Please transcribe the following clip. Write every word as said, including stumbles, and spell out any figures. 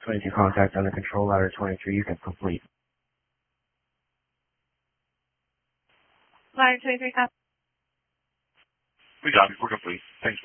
twenty-two contact on the control ladder twenty-three, you can complete. Ladder twenty-three, copy. We got it. We're complete. Thank you.